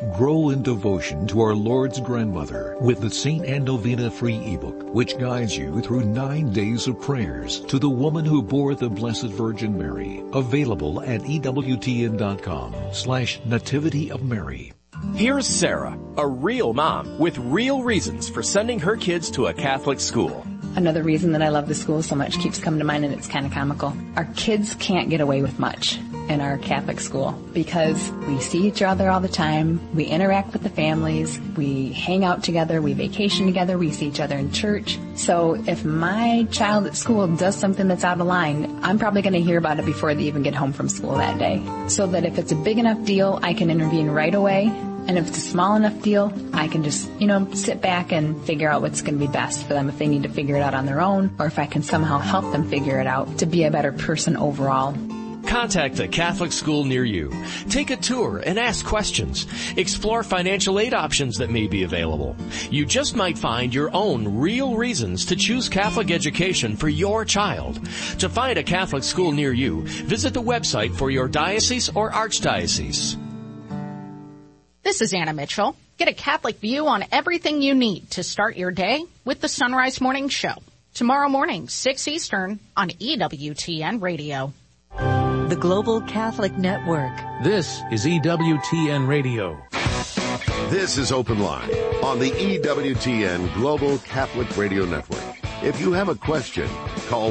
Grow in devotion to our Lord's grandmother with the Saint Anne Novena free ebook, which guides you through 9 days of prayers to the woman who bore the Blessed Virgin Mary. Available at EWTN.com/Nativity of Mary. Here's Sarah, a real mom with real reasons for sending her kids to a Catholic school. Another reason that I love the school so much keeps coming to mind, and it's kind of comical. Our kids can't get away with much in our Catholic school because we see each other all the time. We interact with the families. We hang out together. We vacation together. We see each other in church. So if my child at school does something that's out of line, I'm probably going to hear about it before they even get home from school that day. So that if it's a big enough deal, I can intervene right away. And if it's a small enough deal, I can just, sit back and figure out what's going to be best for them if they need to figure it out on their own, or if I can somehow help them figure it out to be a better person overall. Contact a Catholic school near you. Take a tour and ask questions. Explore financial aid options that may be available. You just might find your own real reasons to choose Catholic education for your child. To find a Catholic school near you, visit the website for your diocese or archdiocese. This is Anna Mitchell. Get a Catholic view on everything you need to start your day with the Sunrise Morning Show. Tomorrow morning, 6 Eastern on EWTN Radio. The Global Catholic Network. This is EWTN Radio. This is Open Line on the EWTN Global Catholic Radio Network. If you have a question, call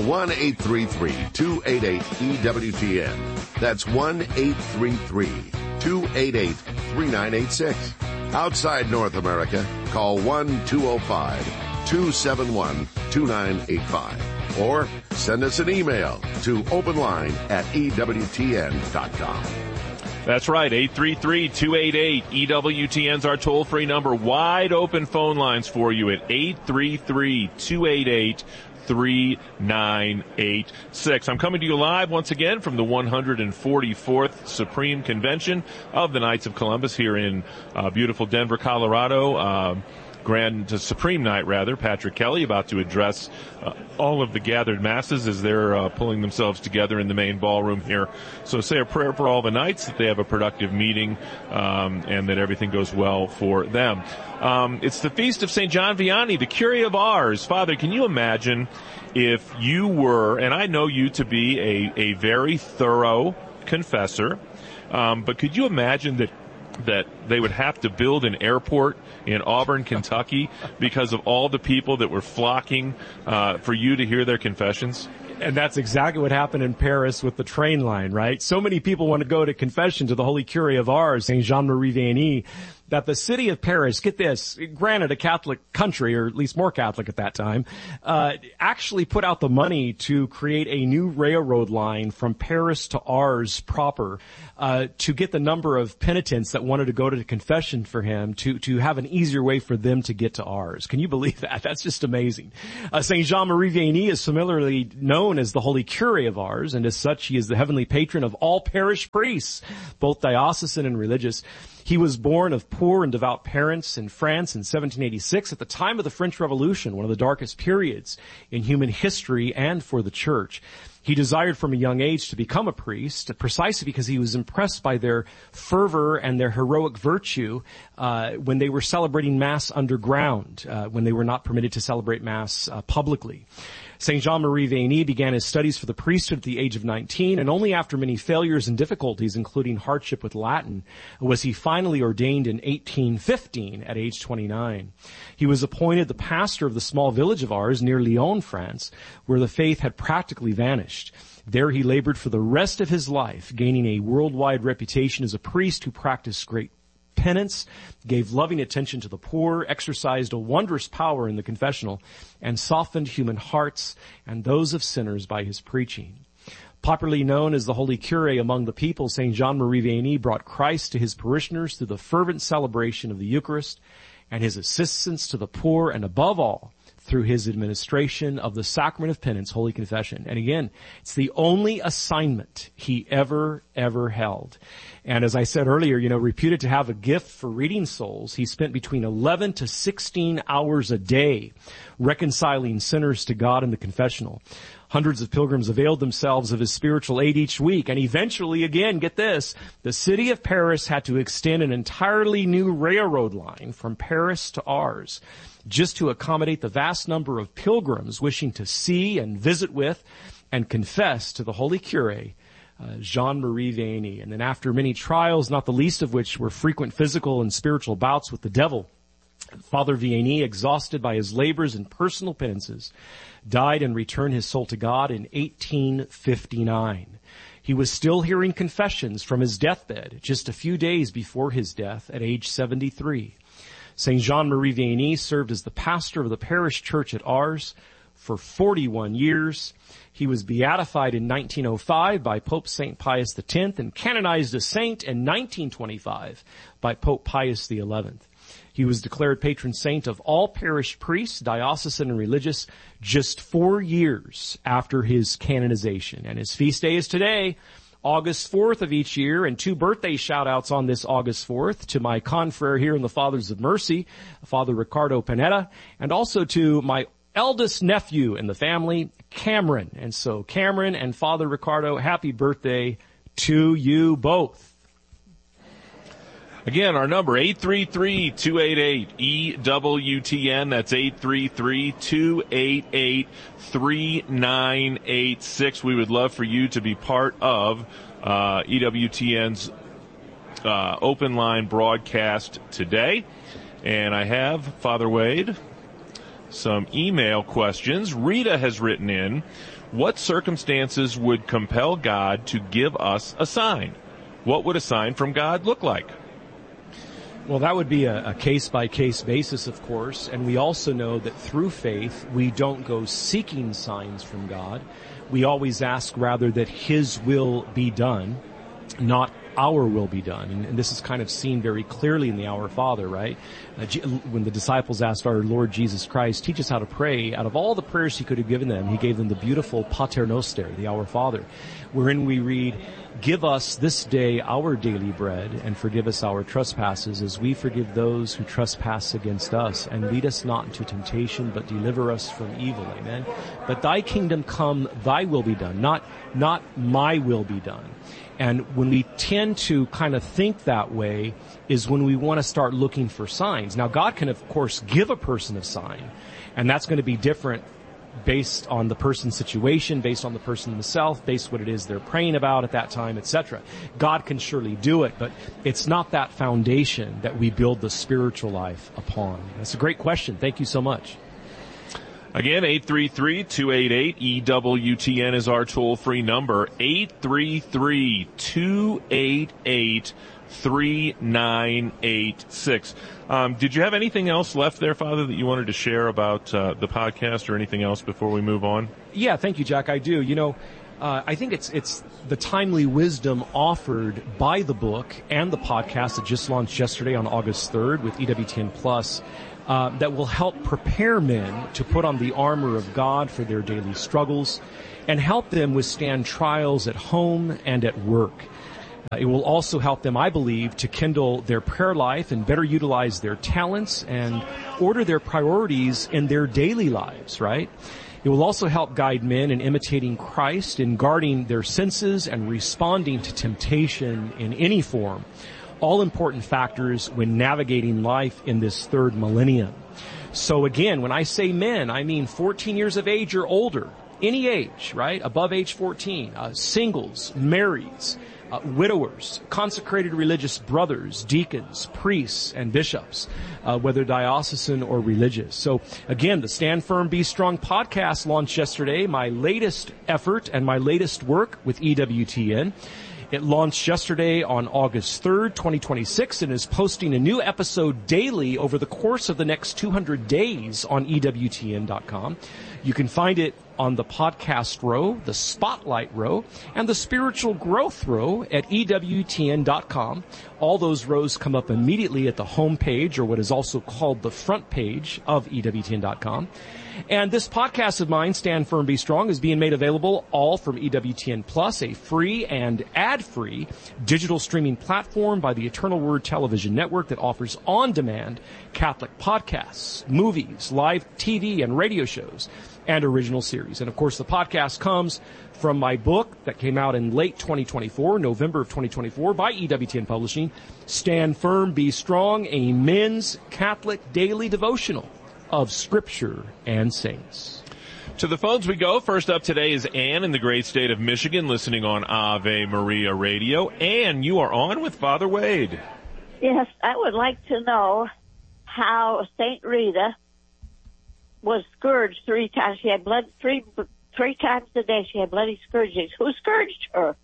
1-833-288-EWTN. That's 1-833-288-3986. Outside North America, call 1-205-271-2985. Or send us an email to openline@EWTN.com. That's right, 833-288-EWTN's our toll-free number. Wide open phone lines for you at 833-288-3986. I'm coming to you live once again from the 144th Supreme Convention of the Knights of Columbus here in beautiful Denver, Colorado. Grand Supreme Night, rather. Patrick Kelly about to address all of the gathered masses as they're pulling themselves together in the main ballroom here. So say a prayer for all the knights, that they have a productive meeting, and that everything goes well for them. It's the Feast of St. John Vianney, the Curé of Ars. Father, can you imagine if you were, and I know you to be a very thorough confessor, but could you imagine that they would have to build an airport in Auburn, Kentucky, because of all the people that were flocking for you to hear their confessions? And that's exactly what happened in Paris with the train line, right? So many people want to go to confession to the Holy Curé of Ars, St. Jean-Marie Vianney, that the city of Paris, get this, granted a Catholic country, or at least more Catholic at that time, actually put out the money to create a new railroad line from Paris to Ars proper, to get the number of penitents that wanted to go to confession for him to have an easier way for them to get to Ars. Can you believe that? That's just amazing. St. Jean-Marie Vianney is familiarly known as the Holy Curé of Ars, and as such, he is the heavenly patron of all parish priests, both diocesan and religious. He was born of poor and devout parents in France in 1786 at the time of the French Revolution, one of the darkest periods in human history and for the Church. He desired from a young age to become a priest, precisely because he was impressed by their fervor and their heroic virtue when they were celebrating Mass underground, when they were not permitted to celebrate Mass publicly. St. Jean-Marie Vianney began his studies for the priesthood at the age of 19, and only after many failures and difficulties, including hardship with Latin, was he finally ordained in 1815 at age 29. He was appointed the pastor of the small village of Ars near Lyon, France, where the faith had practically vanished. There he labored for the rest of his life, gaining a worldwide reputation as a priest who practiced great penance, gave loving attention to the poor, exercised a wondrous power in the confessional, and softened human hearts and those of sinners by his preaching. Popularly known as the Holy Curé among the people, St. Jean-Marie Vianney brought Christ to his parishioners through the fervent celebration of the Eucharist and his assistance to the poor, and above all, through his administration of the Sacrament of Penance, Holy Confession. And again, it's the only assignment he ever held. And as I said earlier, reputed to have a gift for reading souls, he spent between 11 to 16 hours a day reconciling sinners to God in the confessional. Hundreds of pilgrims availed themselves of his spiritual aid each week. And eventually, again, get this, the city of Paris had to extend an entirely new railroad line from Paris to Ars, just to accommodate the vast number of pilgrims wishing to see and visit with and confess to the Holy Cure, Jean-Marie Vianney. And then after many trials, not the least of which were frequent physical and spiritual bouts with the devil, Father Vianney, exhausted by his labors and personal penances, died and returned his soul to God in 1859. He was still hearing confessions from his deathbed just a few days before his death at age 73. St. Jean-Marie Vianney served as the pastor of the parish church at Ars for 41 years. He was beatified in 1905 by Pope St. Pius X and canonized a saint in 1925 by Pope Pius XI. He was declared patron saint of all parish priests, diocesan and religious, just 4 years after his canonization. And his feast day is today, August 4th of each year, and 2 birthday shout-outs on this August 4th to my confrere here in the Fathers of Mercy, Father Ricardo Panetta, and also to my eldest nephew in the family, Cameron. And so Cameron and Father Ricardo, happy birthday to you both. Again, our number, 833-288-EWTN. That's 833-288-3986. We would love for you to be part of EWTN's open line broadcast today. And I have, Father Wade, some email questions. Rita has written in, what circumstances would compel God to give us a sign? What would a sign from God look like? Well, that would be a case-by-case basis, of course, and we also know that through faith, we don't go seeking signs from God. We always ask, rather, that His will be done, not our will be done. And this is kind of seen very clearly in the Our Father, right? When the disciples asked our Lord Jesus Christ, teach us how to pray, out of all the prayers He could have given them, He gave them the beautiful Pater Noster, the Our Father, wherein we read, give us this day our daily bread, and forgive us our trespasses, as we forgive those who trespass against us. And lead us not into temptation, but deliver us from evil. Amen. But thy kingdom come, thy will be done, not my will be done. And when we tend to kind of think that way is when we want to start looking for signs. Now, God can, of course, give a person a sign, and that's going to be different based on the person's situation, based on the person themselves, based on what it is they're praying about at that time, etc. God can surely do it, but it's not that foundation that we build the spiritual life upon. That's a great question. Thank you so much. Again, 833-288-EWTN is our toll-free number, 833-288-3986. Did you have anything else left there, Father, that you wanted to share about the podcast or anything else before we move on? Yeah, thank you, Jack. I do. You know, I think it's the timely wisdom offered by the book and the podcast that just launched yesterday on August 3rd with EWTN Plus that will help prepare men to put on the armor of God for their daily struggles and help them withstand trials at home and at work. It will also help them, I believe, to kindle their prayer life and better utilize their talents and order their priorities in their daily lives, right? It will also help guide men in imitating Christ, in guarding their senses and responding to temptation in any form. All important factors when navigating life in this third millennium. So again, when I say men, I mean 14 years of age or older, any age, right? Above age 14, singles, marrieds, widowers, consecrated religious brothers, deacons, priests, and bishops, whether diocesan or religious. So again, the Stand Firm, Be Strong podcast launched yesterday, my latest effort and my latest work with EWTN. It launched yesterday on August 3rd, 2026, and is posting a new episode daily over the course of the next 200 days on EWTN.com. You can find it on the podcast row, the spotlight row, and the spiritual growth row at EWTN.com. All those rows come up immediately at the home page, or what is also called the front page of EWTN.com. And this podcast of mine, Stand Firm, Be Strong, is being made available all from EWTN Plus, a free and ad-free digital streaming platform by the Eternal Word Television Network that offers on-demand Catholic podcasts, movies, live TV and radio shows, and original series. And of course, the podcast comes from my book that came out in late 2024, November of 2024, by EWTN Publishing, Stand Firm, Be Strong, a men's Catholic daily devotional of Scripture and Saints. To the phones we go. First up today is Ann in the great state of Michigan, listening on Ave Maria Radio. Ann, you are on with Father Wade. Yes, I would like to know how St. Rita was scourged 3 times. She had blood three times a day. She had bloody scourgings. Who scourged her?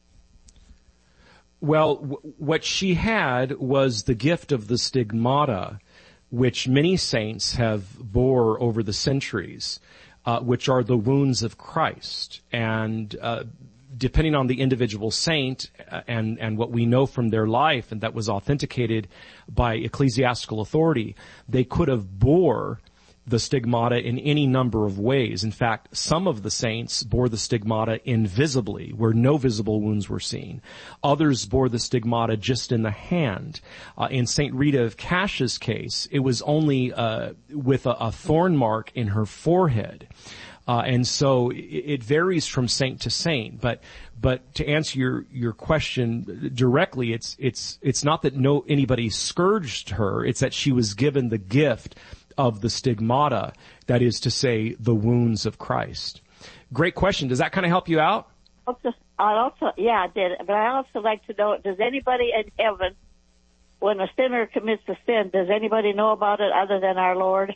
Well, what she had was the gift of the stigmata, which many saints have bore over the centuries, which are the wounds of Christ. And depending on the individual saint and what we know from their life, and that was authenticated by ecclesiastical authority, they could have bore the stigmata in any number of ways. In fact, some of the saints bore the stigmata invisibly, where no visible wounds were seen. Others bore the stigmata just in the hand. In St. Rita of Cash's case, it was only with a thorn mark in her forehead. And so it varies from saint to saint. But to answer your question directly, it's not that anybody scourged her. It's that she was given the gift of the stigmata, that is to say, the wounds of Christ. Great question. Does that kind of help you out? Yeah, it did. But I also like to know, does anybody in heaven, when a sinner commits a sin, does anybody know about it other than our Lord?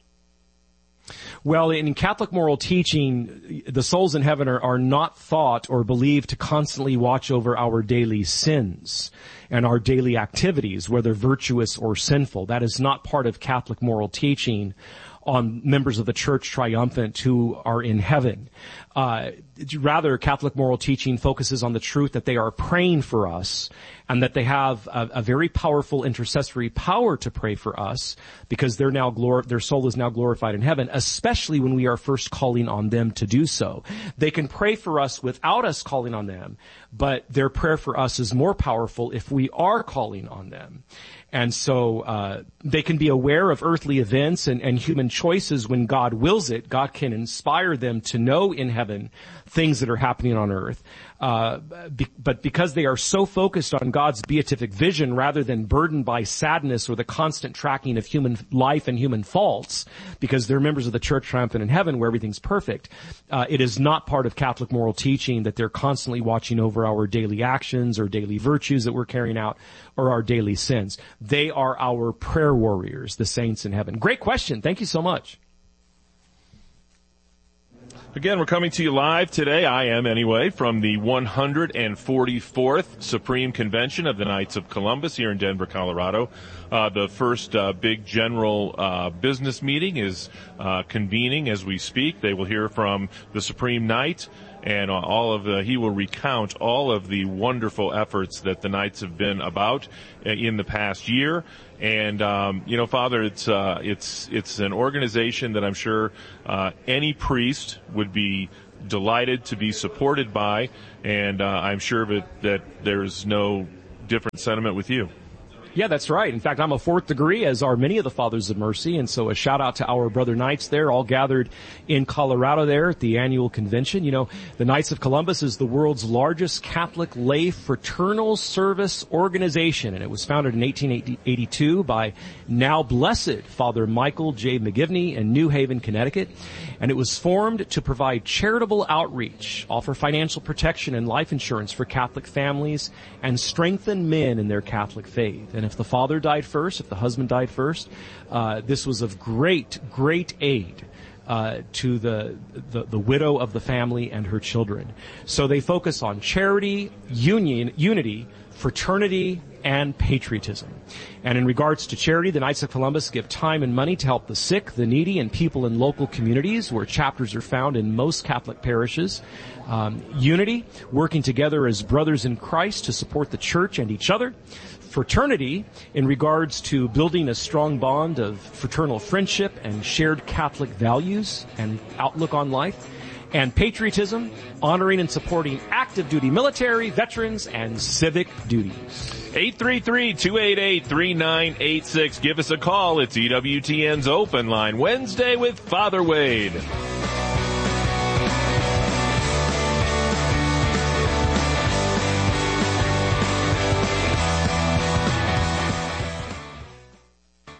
Well, in Catholic moral teaching, the souls in heaven are not thought or believed to constantly watch over our daily sins and our daily activities, whether virtuous or sinful. That is not part of Catholic moral teaching on members of the Church Triumphant who are in heaven. Rather, Catholic moral teaching focuses on the truth that they are praying for us and that they have a very powerful intercessory power to pray for us, because their soul is now glorified in heaven, especially when we are first calling on them to do so. They can pray for us without us calling on them, but their prayer for us is more powerful if we are calling on them. And so they can be aware of earthly events and human choices when God wills it. God can inspire them to know in heaven things that are happening on earth. But because they are so focused on God's beatific vision rather than burdened by sadness or the constant tracking of human life and human faults, because they're members of the Church Triumphant in heaven where everything's perfect, it is not part of Catholic moral teaching that they're constantly watching over our daily actions or daily virtues that we're carrying out or our daily sins. They are our prayer warriors, the saints in heaven. Great question. Thank you so much. Again, we're coming to you live today, I am anyway, from the 144th Supreme Convention of the Knights of Columbus here in Denver, Colorado. The first big general business meeting is convening as we speak. They will hear from the Supreme Knight, and he will recount all of the wonderful efforts that the Knights have been about in the past year. And Father, it's an organization that I'm sure any priest would be delighted to be supported by, and I'm sure that there's no different sentiment with you. Yeah, that's right. In fact, I'm a 4th degree, as are many of the Fathers of Mercy, and so a shout out to our brother Knights there, all gathered in Colorado there at the annual convention. You know, the Knights of Columbus is the world's largest Catholic lay fraternal service organization, and it was founded in 1882 by now blessed Father Michael J. McGivney in New Haven, Connecticut, and it was formed to provide charitable outreach, offer financial protection and life insurance for Catholic families, and strengthen men in their Catholic faith. And if the father died first, if the husband died first, this was of great, great aid to the widow of the family and her children. So they focus on charity, unity, fraternity, and patriotism. And in regards to charity, the Knights of Columbus give time and money to help the sick, the needy, and people in local communities where chapters are found in most Catholic parishes. Unity, working together as brothers in Christ to support the church and each other. Fraternity, in regards to building a strong bond of fraternal friendship and shared Catholic values and outlook on life. And patriotism, honoring and supporting active duty military, veterans, and civic duties. 833-288-3986. Give us a call. It's EWTN's Open Line. Wednesday with Father Wade.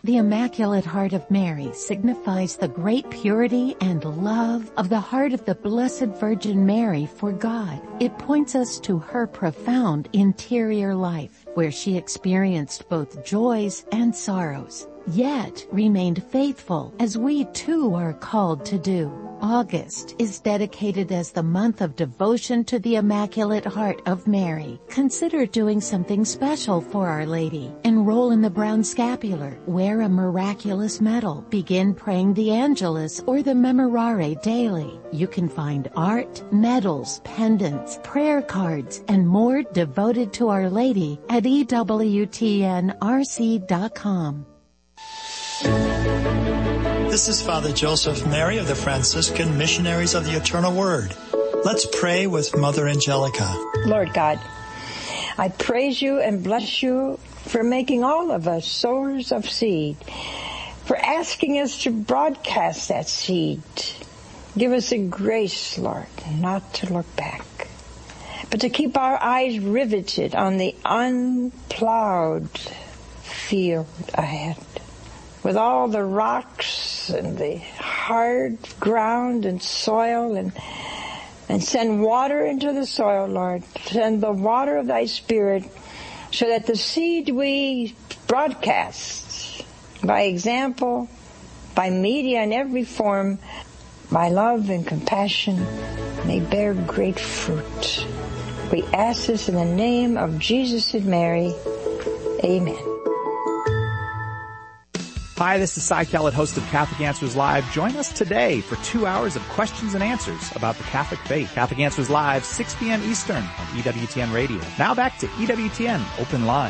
The Immaculate Heart of Mary signifies the great purity and love of the heart of the Blessed Virgin Mary for God. It points us to her profound interior life, where she experienced both joys and sorrows, yet remained faithful, as we too are called to do. August is dedicated as the month of devotion to the Immaculate Heart of Mary. Consider doing something special for Our Lady. Enroll in the Brown Scapular, wear a miraculous medal, begin praying the Angelus or the Memorare daily. You can find art, medals, pendants, prayer cards, and more devoted to Our Lady at EWTNRC.com. This is Father Joseph Mary of the Franciscan Missionaries of the Eternal Word. Let's pray with Mother Angelica. Lord God, I praise you and bless you for making all of us sowers of seed, for asking us to broadcast that seed. Give us a grace, Lord, not to look back, but to keep our eyes riveted on the unplowed field ahead, with all the rocks and the hard ground and soil, and send water into the soil, Lord. Send the water of thy Spirit so that the seed we broadcast by example, by media in every form, by love and compassion, may bear great fruit. We ask this in the name of Jesus and Mary. Amen. Hi, this is Cy Kellett, host of Catholic Answers Live. Join us today for 2 hours of questions and answers about the Catholic faith. Catholic Answers Live, 6 p.m. Eastern on EWTN Radio. Now back to EWTN Open Line.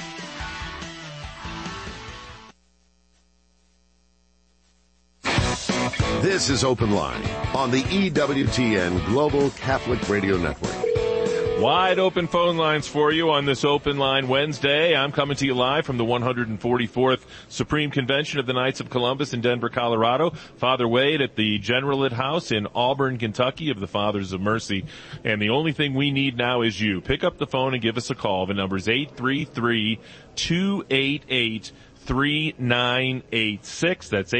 This is Open Line on the EWTN Global Catholic Radio Network. Wide open phone lines for you on this Open Line Wednesday. I'm coming to you live from the 144th Supreme Convention of the Knights of Columbus in Denver, Colorado. Father Wade at the Generalate House in Auburn, Kentucky of the Fathers of Mercy. And the only thing we need now is you. Pick up the phone and give us a call. The number is 833-288-3986. That's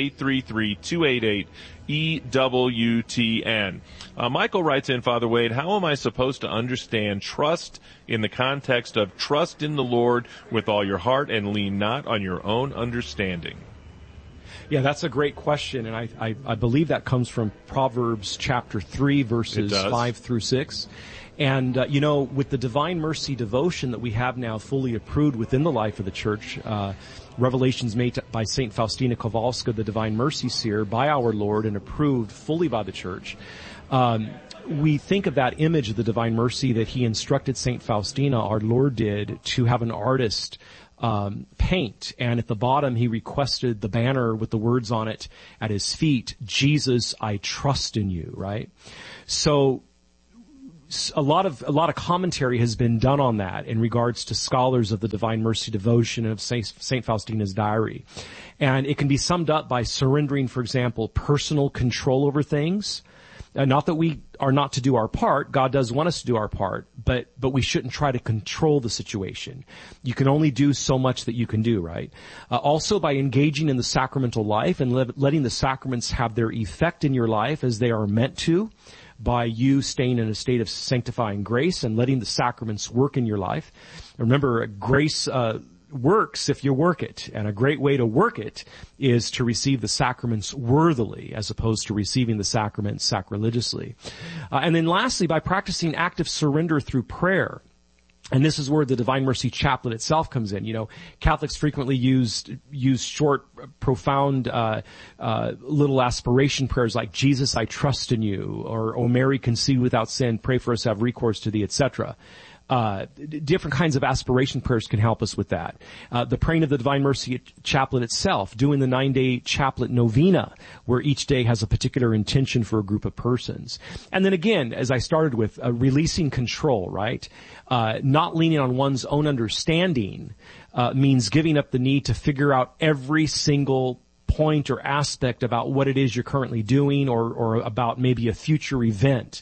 833-288-EWTN. Michael writes in, Father Wade, how am I supposed to understand trust in the context of trust in the Lord with all your heart and lean not on your own understanding? Yeah, that's a great question, and I believe that comes from Proverbs chapter 3, verses 5 through 6. And, with the Divine Mercy devotion that we have now fully approved within the life of the Church, revelations made by St. Faustina Kowalska, the Divine Mercy Seer, by our Lord and approved fully by the Church, we think of that image of the Divine Mercy that he instructed St. Faustina, our Lord did, to have an artist paint, and at the bottom he requested the banner with the words on it at his feet, Jesus, I trust in you, right? So a lot of commentary has been done on that in regards to scholars of the Divine Mercy devotion of St. Faustina's diary. And it can be summed up by surrendering, for example, personal control over things. Not that we are not to do our part. God does want us to do our part, but we shouldn't try to control the situation. You can only do so much that you can do, right? Also by engaging in the sacramental life and letting the sacraments have their effect in your life as they are meant to, by you staying in a state of sanctifying grace and letting the sacraments work in your life. Remember, grace works if you work it, and a great way to work it is to receive the sacraments worthily as opposed to receiving the sacraments sacrilegiously. And then lastly, by practicing active surrender through prayer. And this is where the Divine Mercy Chaplet itself comes in. Catholics frequently use short, profound, little aspiration prayers like, Jesus, I trust in you, or, O Mary, conceived without sin, pray for us, have recourse to thee, etc. Different kinds of aspiration prayers can help us with that. The praying of the Divine Mercy Chaplet itself, doing the 9-day Chaplet Novena, where each day has a particular intention for a group of persons. And then again, as I started with, releasing control, right? Not leaning on one's own understanding, means giving up the need to figure out every single point or aspect about what it is you're currently doing or about maybe a future event.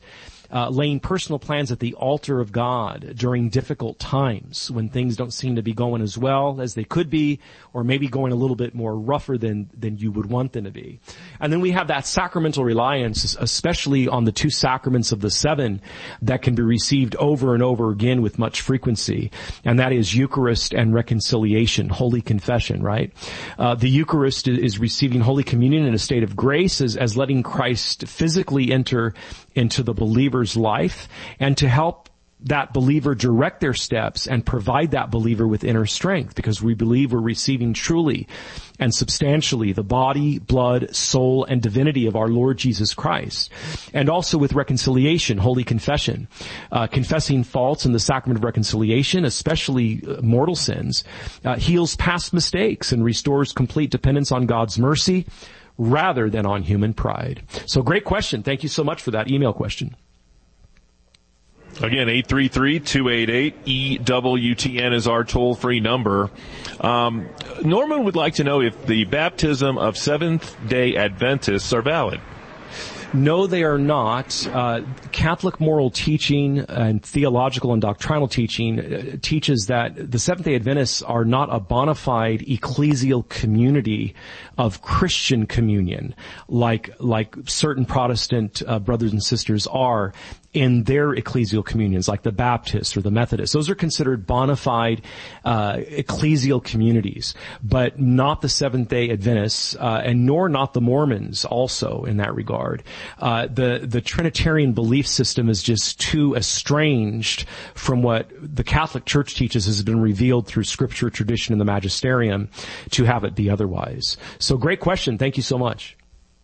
laying personal plans at the altar of God during difficult times when things don't seem to be going as well as they could be, or maybe going a little bit more rougher than you would want them to be. And then we have that sacramental reliance, especially on the two sacraments of the seven that can be received over and over again with much frequency, and that is Eucharist and reconciliation, Holy Confession, right? The Eucharist is receiving Holy Communion in a state of grace as letting Christ physically enter into the believer's life and to help that believer direct their steps and provide that believer with inner strength, because we believe we're receiving truly and substantially the body, blood, soul, and divinity of our Lord Jesus Christ. And also with reconciliation, Holy Confession, confessing faults in the sacrament of reconciliation, especially mortal sins, heals past mistakes and restores complete dependence on God's mercy rather than on human pride. So great question. Thank you so much for that email question. Again, 833-288-EWTN is our toll-free number. Norman would like to know if the baptism of Seventh-day Adventists are valid. No, they are not. Catholic moral teaching and theological and doctrinal teaching teaches that the Seventh-day Adventists are not a bona fide ecclesial community of Christian communion like certain Protestant brothers and sisters are in their ecclesial communions, like the Baptists or the Methodists. Those are considered bona fide ecclesial communities, but not the Seventh-day Adventists, and nor not the Mormons also in that regard. The Trinitarian belief system is just too estranged from what the Catholic Church teaches has been revealed through Scripture, tradition, and the Magisterium to have it be otherwise. So great question. Thank you so much.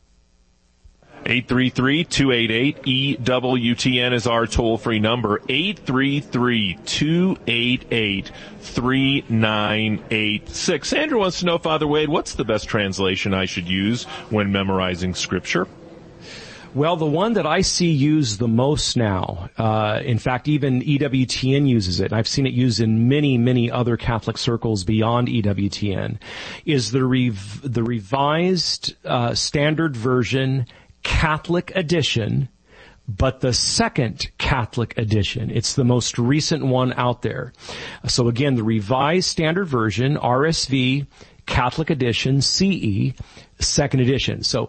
833-288-EWTN is our toll-free number. 833-288-3986. Sandra wants to know, Father Wade, what's the best translation I should use when memorizing Scripture? Well, the one that I see used the most now, in fact, even EWTN uses it, and I've seen it used in many, many other Catholic circles beyond EWTN, is the Revised Standard Version Catholic edition, but the second Catholic edition. It's the most recent one out there. So again, the Revised Standard Version, RSV, Catholic edition, CE, second edition. So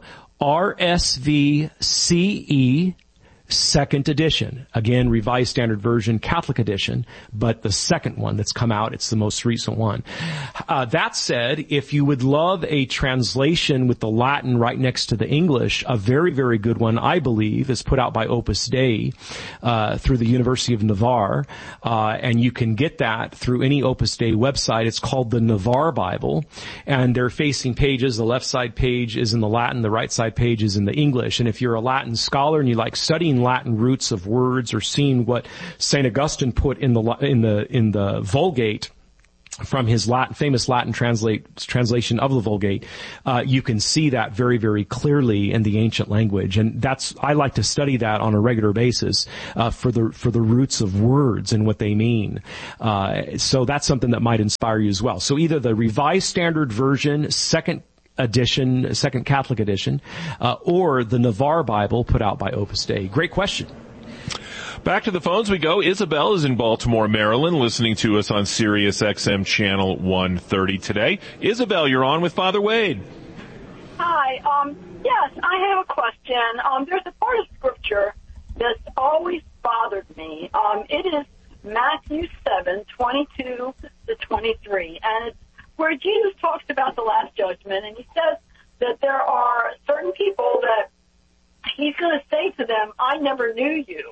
RSV, CE, second edition. Again, Revised Standard Version, Catholic edition, but the second one that's come out, it's the most recent one. That said, if you would love a translation with the Latin right next to the English, a very, very good one, I believe, is put out by Opus Dei, through the University of Navarre, and you can get that through any Opus Dei website. It's called the Navarre Bible, and they're facing pages. The left side page is in the Latin, the right side page is in the English. And if you're a Latin scholar and you like studying Latin roots of words, or seeing what St. Augustine put in the Vulgate from his famous Latin translation of the Vulgate, you can see that very, very clearly in the ancient language. And I like to study that on a regular basis, for the roots of words and what they mean. So that's something that might inspire you as well. So either the Revised Standard Version, second Catholic edition, or the Navarre Bible put out by Opus Dei. Great question. Back to the phones we go. Isabel is in Baltimore, Maryland, listening to us on Sirius XM Channel 130 today. Isabel, you're on with Father Wade. Hi. Yes, I have a question. There's a part of Scripture that's always bothered me. It is Matthew 7:22 to 23, and it's where Jesus talks about the Last Judgment, and he says that there are certain people that he's going to say to them, I never knew you.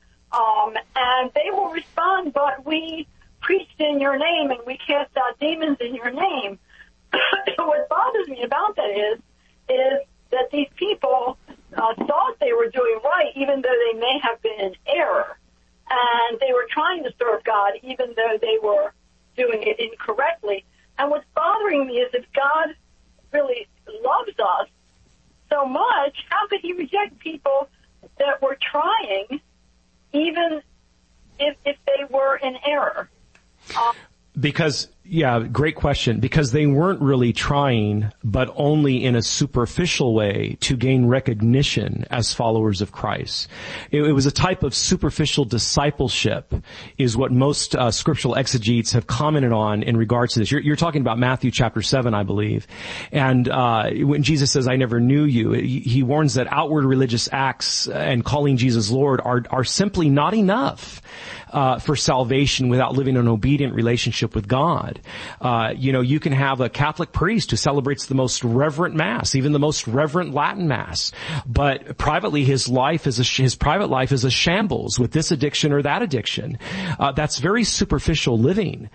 And they will respond, but we preached in your name and we cast out demons in your name. So what bothers me about that is that these people thought they were doing right, even though they may have been in error. And they were trying to serve God, even though they were doing it incorrectly. And what's bothering me is if God really loves us so much, how could he reject people that were trying, even if they were in error? Because Yeah, great question. Because they weren't really trying, but only in a superficial way, to gain recognition as followers of Christ. It was a type of superficial discipleship, is what most scriptural exegetes have commented on in regards to this. You're talking about Matthew chapter 7, I believe. And when Jesus says, "I never knew you," he warns that outward religious acts and calling Jesus Lord are simply not enough for salvation without living an obedient relationship with God. You can have a Catholic priest who celebrates the most reverent Mass, even the most reverent Latin Mass, but privately his private life is a shambles with this addiction or that addiction. That's very superficial living.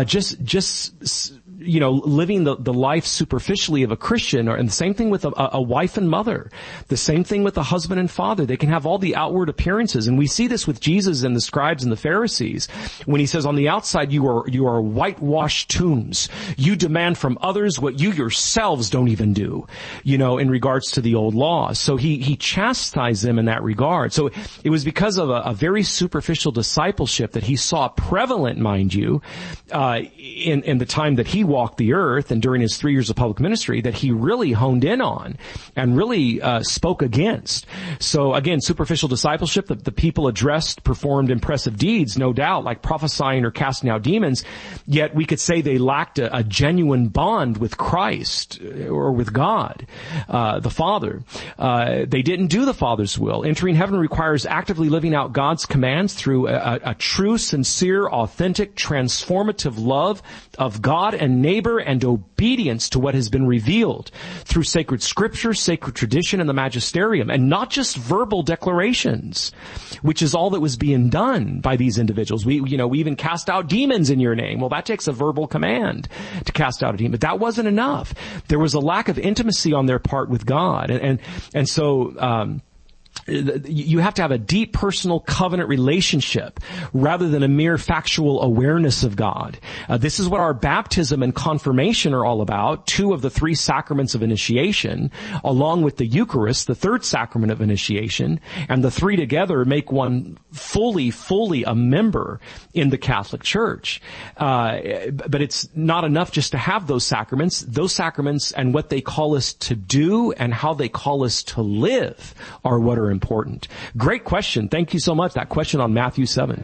Living the life superficially of a Christian, and the same thing with a wife and mother, the same thing with a husband and father. They can have all the outward appearances, and we see this with Jesus and the scribes and the Pharisees when he says, on the outside you are whitewashed tombs. You demand from others what you yourselves don't even do, in regards to the old law. So he chastised them in that regard. So it was because of a very superficial discipleship that he saw prevalent, mind you, in the time that he walked the earth and during his 3 years of public ministry, that he really honed in on and really spoke against. So again, superficial discipleship, the people addressed performed impressive deeds, no doubt, like prophesying or casting out demons, yet we could say they lacked a genuine bond with Christ or with God, the Father. They didn't do the Father's will. Entering heaven requires actively living out God's commands through a true, sincere, authentic, transformative love of God and neighbor and obedience to what has been revealed through sacred scripture, sacred tradition, and the magisterium, and not just verbal declarations, which is all that was being done by these individuals. We even cast out demons in your name. Well, that takes a verbal command to cast out a demon. But that wasn't enough. There was a lack of intimacy on their part with God. And so, you have to have a deep personal covenant relationship rather than a mere factual awareness of God. This is what our baptism and confirmation are all about, 2 of the 3 sacraments of initiation, along with the Eucharist, the 3rd sacrament of initiation, and the 3 together make one fully a member in the Catholic Church. But it's not enough just to have those sacraments. Those sacraments and what they call us to do and how they call us to live are what are important. Great question. Thank you so much. That question on Matthew 7.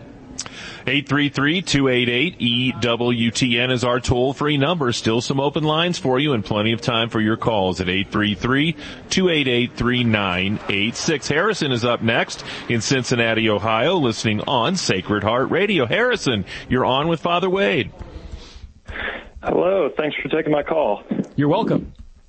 833-288-EWTN is our toll-free number. Still some open lines for you and plenty of time for your calls at 833-288-3986. Harrison is up next in Cincinnati, Ohio, listening on Sacred Heart Radio. Harrison, you're on with Father Wade. Hello. Thanks for taking my call. You're welcome.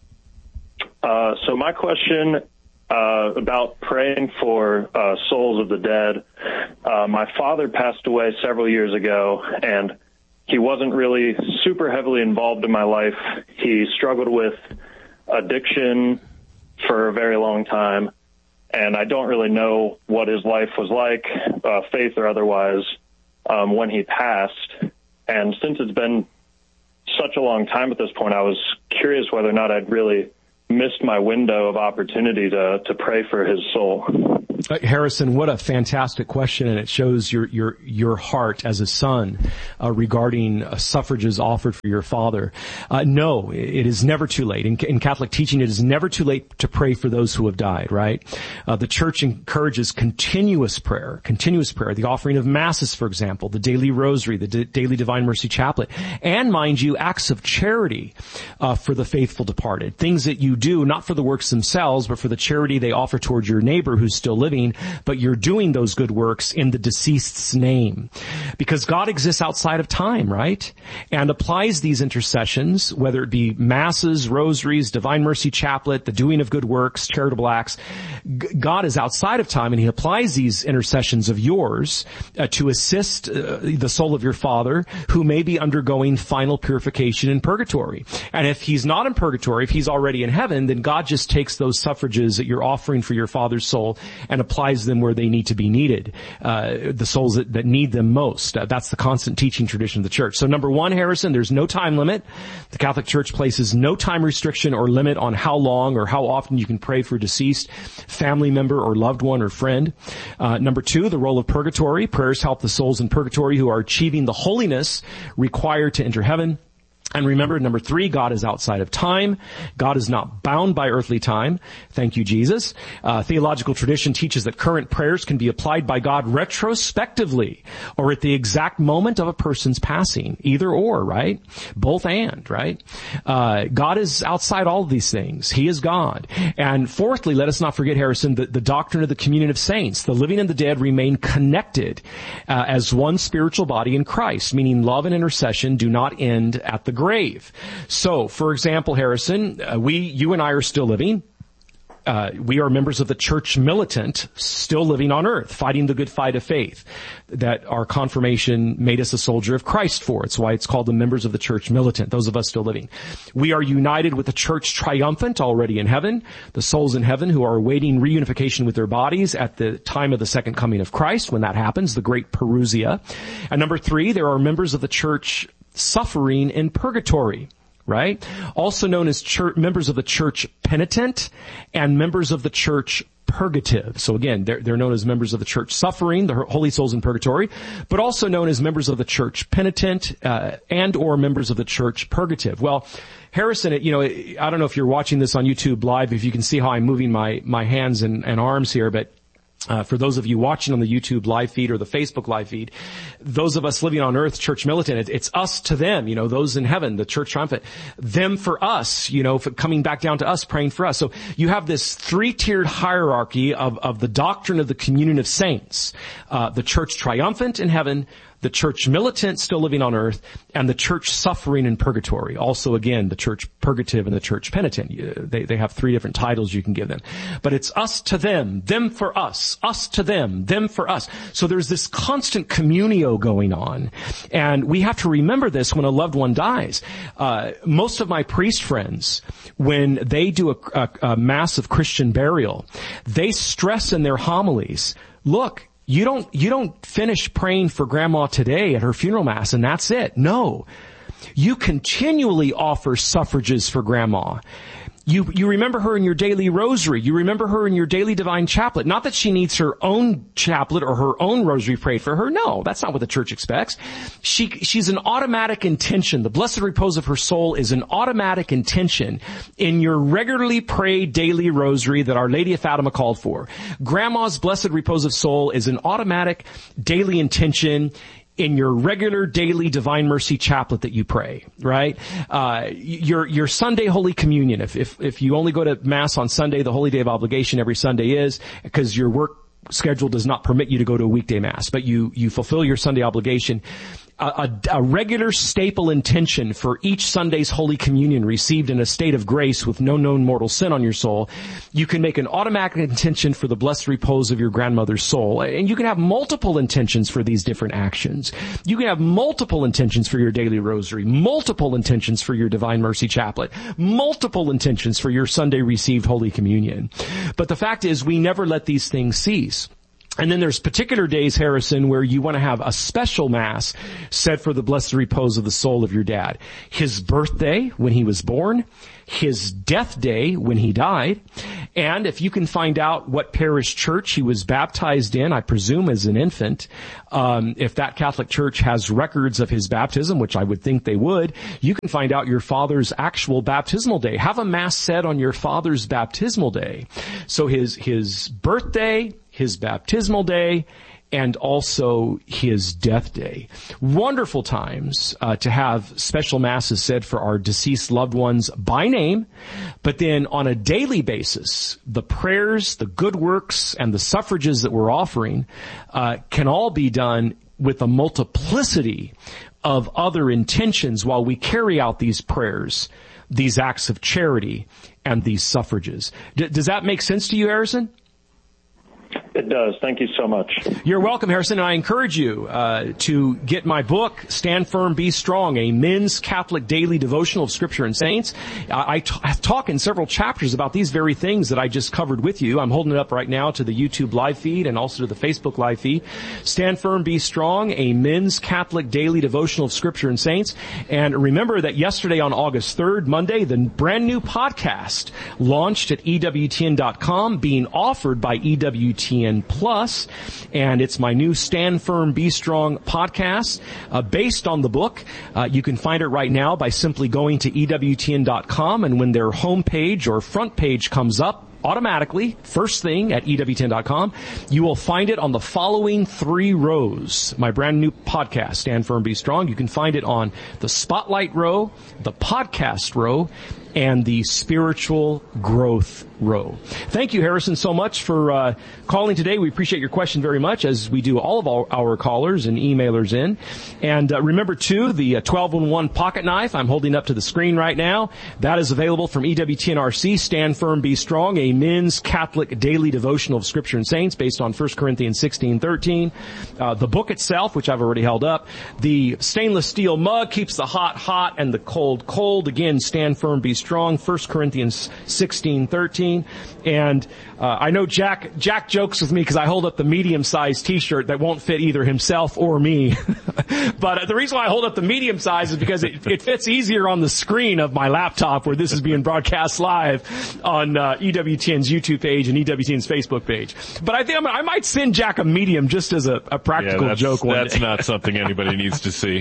So my question about praying for souls of the dead. My father passed away several years ago, and he wasn't really super heavily involved in my life. He struggled with addiction for a very long time, and I don't really know what his life was like, faith or otherwise, when he passed. And since it's been such a long time at this point, I was curious whether or not I'd really missed my window of opportunity to pray for his soul. Harrison, what a fantastic question, and it shows your heart as a son regarding suffrages offered for your father. No, it is never too late. In Catholic teaching, it is never too late to pray for those who have died, right? The Church encourages continuous prayer, the offering of masses, for example, the daily rosary, the daily Divine Mercy Chaplet, and, mind you, acts of charity for the faithful departed, things that you do not for the works themselves, but for the charity they offer towards your neighbor who's still living, but you're doing those good works in the deceased's name. Because God exists outside of time, right? And applies these intercessions, whether it be masses, rosaries, Divine Mercy Chaplet, the doing of good works, charitable acts. God is outside of time, and he applies these intercessions of yours to assist the soul of your father who may be undergoing final purification in purgatory. And if he's not in purgatory, if he's already in heaven, then God just takes those suffrages that you're offering for your father's soul and applies them where they need to be needed, the souls that need them most. That's the constant teaching tradition of the Church. So number 1, Harrison, there's no time limit. The Catholic Church places no time restriction or limit on how long or how often you can pray for a deceased family member or loved one or friend. Number 2, the role of purgatory. Prayers help the souls in purgatory who are achieving the holiness required to enter heaven. And remember, number 3, God is outside of time. God is not bound by earthly time. Thank you, Jesus. Theological tradition teaches that current prayers can be applied by God retrospectively or at the exact moment of a person's passing. Either or, right? Both and, right? God is outside all of these things. He is God. And fourthly, let us not forget, Harrison, the doctrine of the communion of saints. The living and the dead remain connected as one spiritual body in Christ, meaning love and intercession do not end at the grave. So, for example, Harrison, you and I are still living. We are members of the church militant, still living on earth, fighting the good fight of faith that our confirmation made us a soldier of Christ for. It's why it's called the members of the church militant, those of us still living. We are united with the church triumphant already in heaven, the souls in heaven who are awaiting reunification with their bodies at the time of the second coming of Christ, when that happens, the great Parousia. And number 3, there are members of the church suffering in purgatory, right? Also known as members of the church penitent and members of the church purgative. So again, they're known as members of the church suffering, the holy souls in purgatory, but also known as members of the church penitent and or members of the church purgative. Well, Harrison, I don't know if you're watching this on YouTube Live, if you can see how I'm moving my hands and arms here, but for those of you watching on the YouTube live feed or the Facebook live feed, those of us living on earth, church militant, it's us to them, those in heaven, the church triumphant, them for us, coming back down to us, praying for us. So you have this 3-tiered hierarchy of the doctrine of the communion of saints, the church triumphant in heaven, the church militant still living on earth, and the church suffering in purgatory. Also, again, the church purgative and the church penitent. They have 3 different titles you can give them. But it's us to them for us to them for us. So there's this constant communio going on. And we have to remember this when a loved one dies. Most of my priest friends, when they do a mass of Christian burial, they stress in their homilies, look, you don't finish praying for grandma today at her funeral mass and that's it. No. You continually offer suffrages for grandma. You remember her in your daily rosary. You remember her in your daily divine chaplet. Not that she needs her own chaplet or her own rosary prayed for her. No, that's not what the church expects. She's an automatic intention. The blessed repose of her soul is an automatic intention in your regularly prayed daily rosary that Our Lady of Fatima called for. Grandma's blessed repose of soul is an automatic daily intention in your regular daily divine mercy chaplet that you pray, right? Your Sunday Holy Communion, if you only go to Mass on Sunday, the holy day of obligation every Sunday is, because your work schedule does not permit you to go to a weekday Mass, but you fulfill your Sunday obligation. A regular staple intention for each Sunday's Holy Communion received in a state of grace with no known mortal sin on your soul. You can make an automatic intention for the blessed repose of your grandmother's soul. And you can have multiple intentions for these different actions. You can have multiple intentions for your daily rosary, multiple intentions for your Divine Mercy Chaplet, multiple intentions for your Sunday received Holy Communion. But the fact is, we never let these things cease. And then there's particular days, Harrison, where you want to have a special Mass said for the blessed repose of the soul of your dad. His birthday, when he was born, his death day, when he died, and if you can find out what parish church he was baptized in, I presume as an infant, if that Catholic church has records of his baptism, which I would think they would, you can find out your father's actual baptismal day. Have a Mass said on your father's baptismal day. So his birthday, his baptismal day, and also his death day. Wonderful times to have special Masses said for our deceased loved ones by name, but then on a daily basis, the prayers, the good works, and the suffrages that we're offering can all be done with a multiplicity of other intentions while we carry out these prayers, these acts of charity, and these suffrages. Does that make sense to you, Harrison? It does. Thank you so much. You're welcome, Harrison. And I encourage you to get my book, Stand Firm, Be Strong, a men's Catholic daily devotional of Scripture and Saints. I talk in several chapters about these very things that I just covered with you. I'm holding it up right now to the YouTube live feed and also to the Facebook live feed. Stand Firm, Be Strong, a men's Catholic daily devotional of Scripture and Saints. And remember that yesterday on August 3rd, Monday, the brand new podcast launched at EWTN.com, being offered by EWTN EWTN Plus, and it's my new Stand Firm, Be Strong podcast based on the book. You can find it right now by simply going to EWTN.com, and when their homepage or front page comes up, automatically, first thing at EWTN.com, you will find it on the following 3 rows. My brand new podcast, Stand Firm, Be Strong. You can find it on the Spotlight row, the podcast row, and the spiritual growth row. Thank you, Harrison, so much for calling today. We appreciate your question very much, as we do all of our callers and emailers in. And remember, too, the 12-in-1 pocket knife I'm holding up to the screen right now. That is available from EWTN-RC, Stand Firm, Be Strong, a men's Catholic daily devotional of Scripture and Saints based on 1 Corinthians 16:13. The book itself, which I've already held up. The stainless steel mug keeps the hot hot and the cold cold. Again, Stand Firm, Be Strong, 1 Corinthians 16:13. And I know Jack jokes with me because I hold up the medium-sized T-shirt that won't fit either himself or me. But the reason why I hold up the medium size is because it fits easier on the screen of my laptop where this is being broadcast live on EWTN's YouTube page and EWTN's Facebook page. But I think I might send Jack a medium just as a practical joke one day. That's not something anybody needs to see.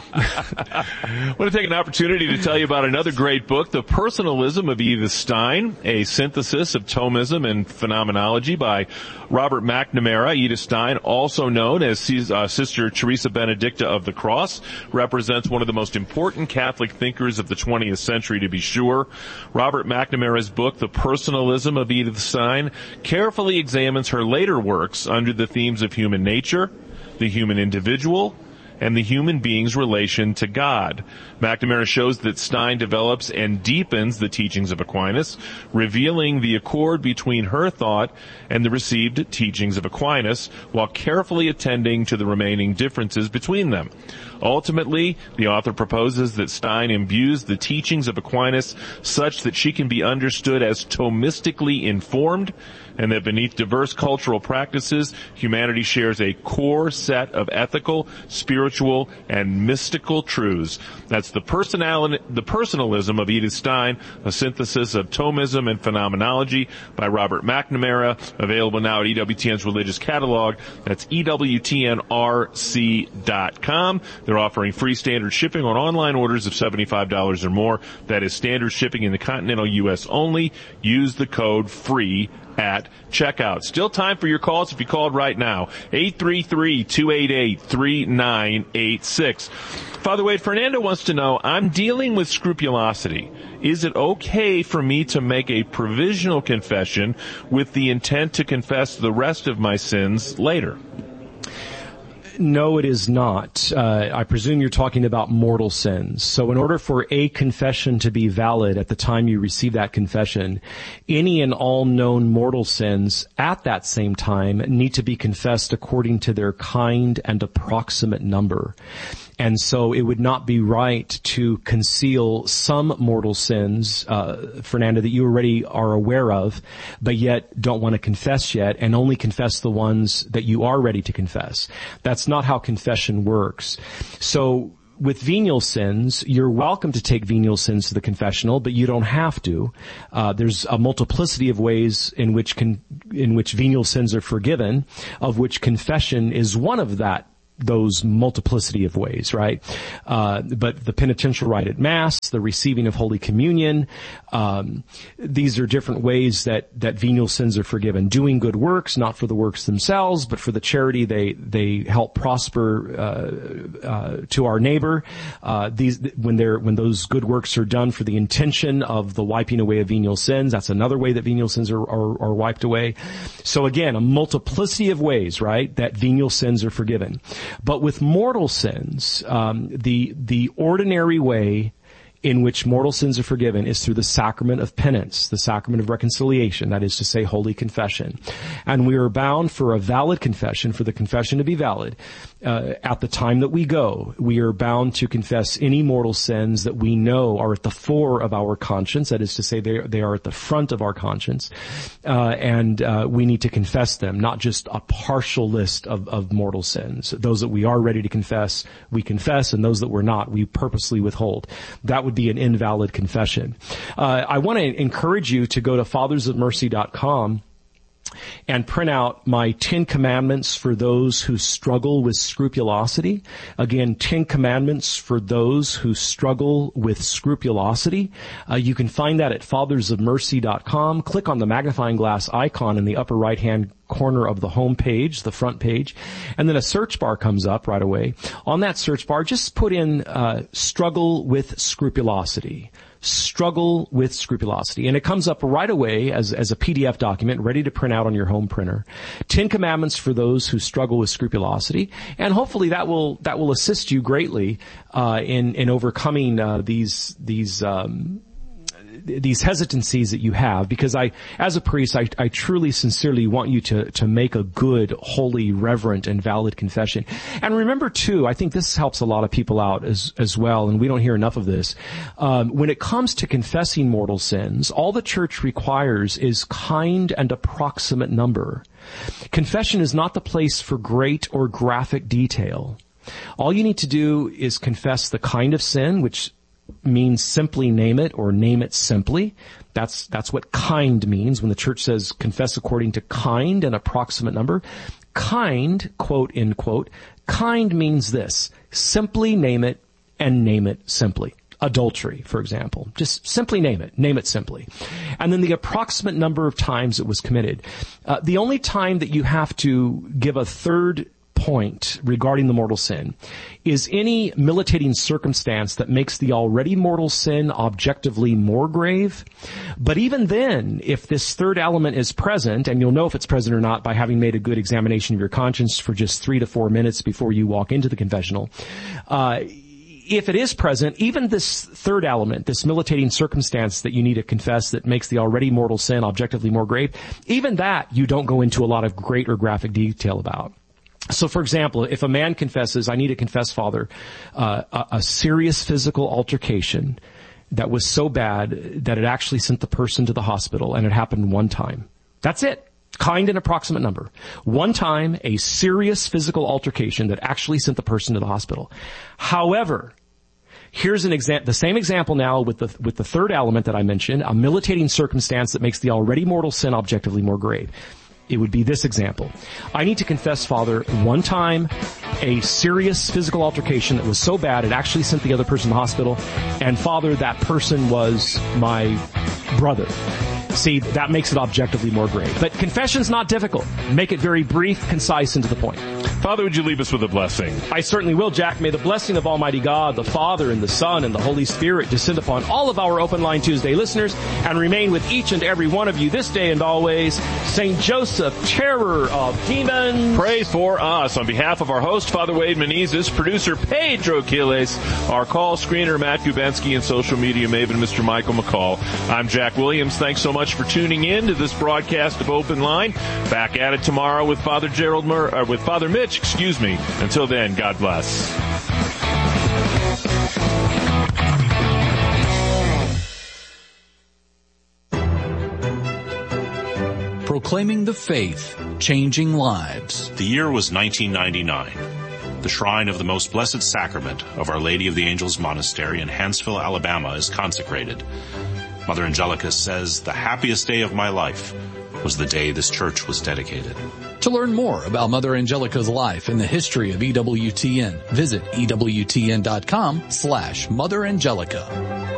I want to take an opportunity to tell you about another great book, The Personalism of Edith Stein, a synthesis of Thomism and Phenomenology by Robert McNamara. Edith Stein, also known as Sister Teresa Benedicta of the Cross, represents one of the most important Catholic thinkers of the 20th century, to be sure. Robert McNamara's book, The Personalism of Edith Stein, carefully examines her later works under the themes of human nature, the human individual, and the human being's relation to God. McNamara shows that Stein develops and deepens the teachings of Aquinas, revealing the accord between her thought and the received teachings of Aquinas, while carefully attending to the remaining differences between them. Ultimately, the author proposes that Stein imbues the teachings of Aquinas such that she can be understood as Thomistically informed, and that beneath diverse cultural practices, humanity shares a core set of ethical, spiritual, and mystical truths. That's the Personalism of Edith Stein, a synthesis of Thomism and Phenomenology by Robert McNamara, available now at EWTN's religious catalog. That's EWTNRC.com. They're offering free standard shipping on online orders of $75 or more. That is standard shipping in the continental U.S. only. Use the code FREE at checkout. Still time for your calls if you called right now. 833-288-3986. Father Wade, Fernando wants to know, I'm dealing with scrupulosity. Is it okay for me to make a provisional confession with the intent to confess the rest of my sins later? No, it is not. I presume you're talking about mortal sins. So in order for a confession to be valid at the time you receive that confession, any and all known mortal sins at that same time need to be confessed according to their kind and approximate number. And so it would not be right to conceal some mortal sins, Fernando, that you already are aware of, but yet don't want to confess yet, and only confess the ones that you are ready to confess. That's not how confession works. So with venial sins, you're welcome to take venial sins to the confessional, but you don't have to. There's a multiplicity of ways in which venial sins are forgiven, of which confession is one of those multiplicity of ways, right? But the penitential rite at Mass, the receiving of Holy Communion, these are different ways that venial sins are forgiven. Doing good works, not for the works themselves, but for the charity they help prosper to our neighbor. When those good works are done for the intention of the wiping away of venial sins, that's another way that venial sins are wiped away. So again, a multiplicity of ways, right, that venial sins are forgiven. But with mortal sins, the ordinary way in which mortal sins are forgiven is through the sacrament of penance, the sacrament of reconciliation, that is to say, holy confession. And we are bound for a valid confession, for the confession to be valid, at the time that we go. We are bound to confess any mortal sins that we know are at the fore of our conscience, that is to say, they are at the front of our conscience, and we need to confess them, not just a partial list of mortal sins. Those that we are ready to confess, we confess, and those that we're not, we purposely withhold. That would be an invalid confession. I want to encourage you to go to fathersofmercy.com and print out my 10 commandments for those who struggle with scrupulosity. Again, 10 commandments for those who struggle with scrupulosity. You can find that at fathersofmercy.com. Click on the magnifying glass icon in the upper right-hand corner of the home page, the front page, and then a search bar comes up right away. On that search bar, just put in struggle with scrupulosity. Struggle with scrupulosity. And it comes up right away as a PDF document ready to print out on your home printer. 10 commandments for those who struggle with scrupulosity. And hopefully that will assist you greatly in overcoming these hesitancies that you have, because as a priest, I truly, sincerely want you to make a good, holy, reverent, and valid confession. And remember too, I think this helps a lot of people out as well, and we don't hear enough of this. When it comes to confessing mortal sins, all the church requires is kind and approximate number. Confession is not the place for great or graphic detail. All you need to do is confess the kind of sin, which means simply name it or name it simply. That's what kind means when the church says confess according to kind and approximate number. Kind, quote, end quote, kind means this: simply name it and name it simply. Adultery, for example. Just simply name it simply. And then the approximate number of times it was committed. The only time that you have to give a third point regarding the mortal sin is any militating circumstance that makes the already mortal sin objectively more grave. But even then, if this third element is present, and you'll know if it's present or not by having made a good examination of your conscience for just 3 to 4 minutes before you walk into the confessional, if it is present, even this third element, this militating circumstance that you need to confess that makes the already mortal sin objectively more grave, even that you don't go into a lot of great or graphic detail about. So, for example, if a man confesses, I need to confess, Father, a serious physical altercation that was so bad that it actually sent the person to the hospital, and it happened one time. That's it. Kind and approximate number. One time, a serious physical altercation that actually sent the person to the hospital. However, here's the same example now with the third element that I mentioned, a militating circumstance that makes the already mortal sin objectively more grave. It would be this example. I need to confess, Father, one time a serious physical altercation that was so bad it actually sent the other person to the hospital, and Father, that person was my brother. See, that makes it objectively more grave. But confession's not difficult. Make it very brief, concise, and to the point. Father, would you leave us with a blessing? I certainly will, Jack. May the blessing of Almighty God, the Father, and the Son, and the Holy Spirit descend upon all of our Open Line Tuesday listeners and remain with each and every one of you this day and always. St. Joseph, terror of demons, pray for us. On behalf of our host, Father Wade Menezes, producer Pedro Quiles, our call screener Matt Gubensky, and social media maven Mr. Michael McCall, I'm Jack Williams. Thanks so much for tuning in to this broadcast of Open Line. Back at it tomorrow with Father Mitch. Until then, God bless. Proclaiming the faith, changing lives. The year was 1999. The shrine of the Most Blessed Sacrament of Our Lady of the Angels Monastery in Hanceville, Alabama is consecrated. Mother Angelica says, "The happiest day of my life was the day this church was dedicated." To learn more about Mother Angelica's life and the history of EWTN, visit EWTN.com/Mother Angelica.